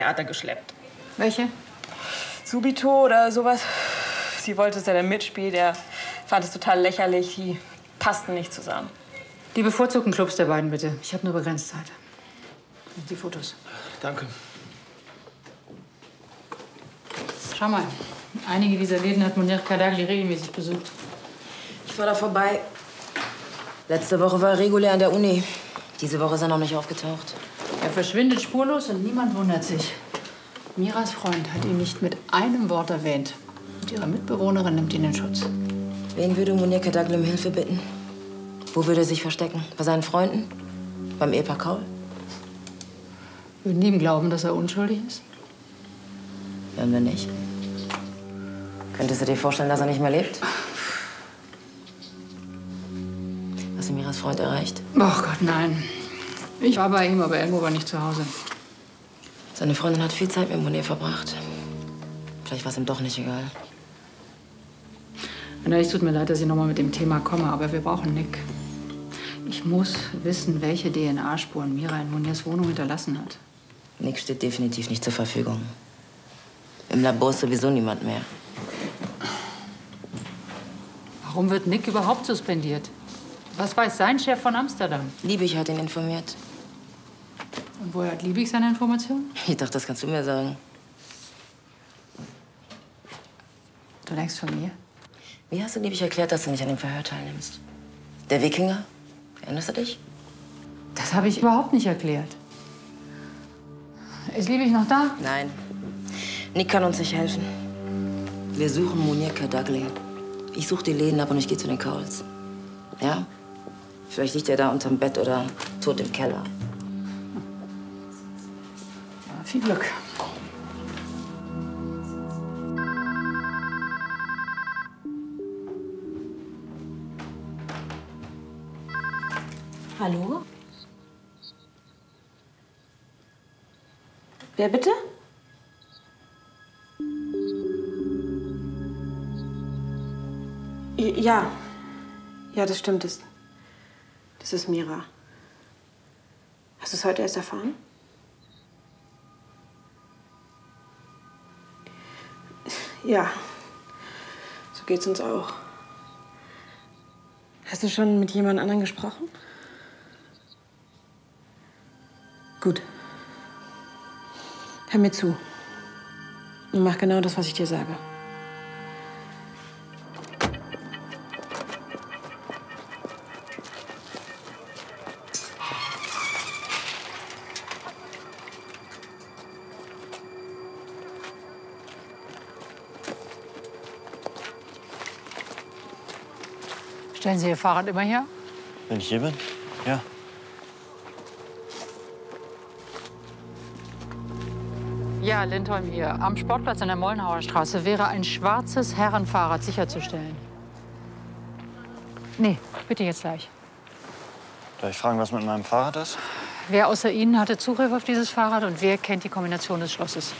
Theater geschleppt. Welche? Subito oder sowas. Sie wollte, dass er da mitspielt. Er fand es total lächerlich. Die passten nicht zusammen. Die bevorzugten Clubs der beiden, bitte. Ich habe nur begrenzt Zeit. Und die Fotos. Danke. Schau mal. Einige dieser Läden hat Munir Kadagli regelmäßig besucht. Ich war da vorbei. Letzte Woche war er regulär an der Uni. Diese Woche ist er noch nicht aufgetaucht. Er verschwindet spurlos und niemand wundert sich. Miras Freund hat ihn nicht mit einem Wort erwähnt. Und ihre Mitbewohnerin nimmt ihn in Schutz. Wen würde Munir Kadagli um Hilfe bitten? Wo würde er sich verstecken? Bei seinen Freunden? Beim Ehepaar Kaul? Würden die ihm glauben, dass er unschuldig ist? Werden wir nicht. Könntest du dir vorstellen, dass er nicht mehr lebt? Hast du Miras Freund erreicht? Oh Gott, nein. Ich war bei ihm, aber irgendwo war nicht zu Hause. Seine Freundin hat viel Zeit mit Munir verbracht. Vielleicht war es ihm doch nicht egal. Anna, es tut mir leid, dass ich noch mal mit dem Thema komme, aber wir brauchen Nick. Ich muss wissen, welche DNA-Spuren Mira in Munirs Wohnung hinterlassen hat. Nick steht definitiv nicht zur Verfügung. Im Labor ist sowieso niemand mehr. Warum wird Nick überhaupt suspendiert? Was weiß sein Chef von Amsterdam? Liebig hat ihn informiert. Und woher hat Liebig seine Informationen? Ich dachte, das kannst du mir sagen. Du denkst von mir? Wie hast du Liebig erklärt, dass du nicht an dem Verhör teilnimmst? Der Wikinger? Erinnerst du dich? Das habe ich überhaupt nicht erklärt. Ist Liebig noch da? Nein. Nick kann uns nicht helfen. Wir suchen Munir Kadagli. Ich suche die Läden ab und ich gehe zu den Kauls. Ja? Vielleicht liegt er da unterm Bett oder tot im Keller. Ja, viel Glück. Hallo? Wer bitte? Ja. Ja, das stimmt. Das ist Mira. Hast du es heute erst erfahren? Ja. So geht's uns auch. Hast du schon mit jemand anderem gesprochen? Gut. Hör mir zu. Und mach genau das, was ich dir sage. Stellen Sie Ihr Fahrrad immer her? Wenn ich hier bin? Ja. Ja, Lindholm hier. Am Sportplatz an der Mollenhauer Straße wäre ein schwarzes Herrenfahrrad sicherzustellen. Nee, bitte jetzt gleich. Darf ich fragen, was mit meinem Fahrrad ist? Wer außer Ihnen hatte Zugriff auf dieses Fahrrad und wer kennt die Kombination des Schlosses?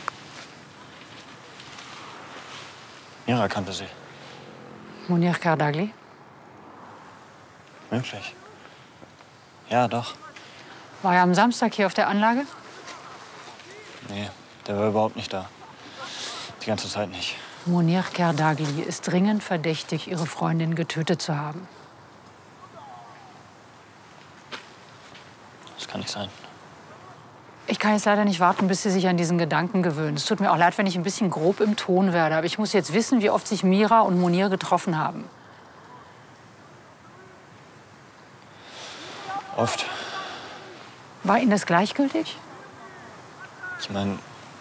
Mira kannte sie. Munir Kadagli? Möglich. Ja, doch. War er am Samstag hier auf der Anlage? Nee, der war überhaupt nicht da. Die ganze Zeit nicht. Munir Kadagli ist dringend verdächtig, ihre Freundin getötet zu haben. Das kann nicht sein. Ich kann jetzt leider nicht warten, bis Sie sich an diesen Gedanken gewöhnen. Es tut mir auch leid, wenn ich ein bisschen grob im Ton werde. Aber ich muss jetzt wissen, wie oft sich Mira und Munir getroffen haben. Oft. War Ihnen das gleichgültig? Ich meine,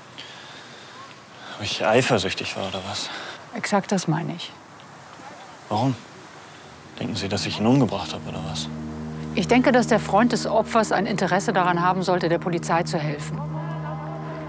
ob ich eifersüchtig war oder was? Exakt das meine ich. Warum? Denken Sie, dass ich ihn umgebracht habe oder was? Ich denke, dass der Freund des Opfers ein Interesse daran haben sollte, der Polizei zu helfen.